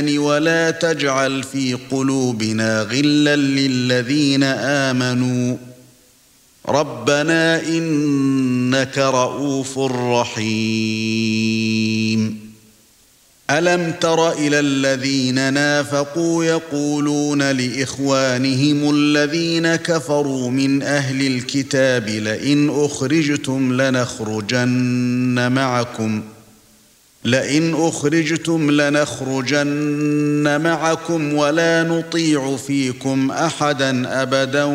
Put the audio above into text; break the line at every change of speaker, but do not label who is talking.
ولا تجعل في قلوبنا غلا للذين آمنوا ربنا إنك رؤوف رحيم ألم تر إلى الذين نافقوا يقولون لإخوانهم الذين كفروا من أهل الكتاب لئن أخرجتم لنخرجن معكم ولا نطيع فيكم أحدا أبدا